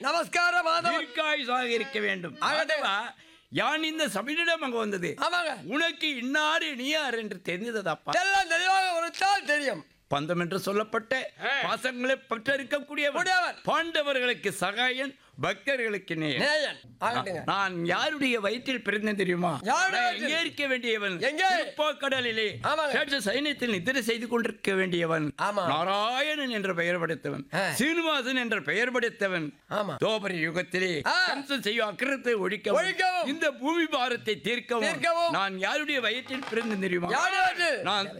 நமஸ்காரம் மாதவன். தீர்க்காயுசாக இருக்க வேண்டும். ஆகட்டும். மாதவா, யான் இந்த சபையிடம் அங்க வந்தது ஆமாங்க. உனக்கு இன்னார் இனியார் என்று தெரிந்ததப்பா. எல்லாம் தெளிவாக உரைத்தால் தெரியும். பந்தம் என்று சொல்லப்பட்ட பாசங்களை பற்றிருக்கக்கூடியவன் பாண்டவர்களுக்கு சகாயன், பக்தர்களுக்கு நேயன். நேயன். ஆகட்டுங்க. நான் யாருடைய வயிற்றில் பிறந்தேன் தெரியுமா? யாருடைய நான் வயிற்றில்? எங்கே இருக்க வேண்டியவன்? எங்கே? கடலிலே ஆமாங்க. சேட்ச சைன்யத்தில் நித்திரை செய்து கொண்டிருக்க வேண்டியவன். ஆமா. நாராயணன் என்ற பெயர் படைத்தவன், சீனிவாசன் என்ற பெயர் படைத்தவன். ஆமா. தோபரி யுகத்திலே கம்சன் செய்யும் அக்கிரத்தை ஒழிக்கவும், இந்த பூமி பாரத்தை தீர்க்கவும் தீர்க்கவும் நான் யாருடைய வயிற்றில் பிறந்தேன் தெரியுமா? யாருடைய வயிற்றில்? நான்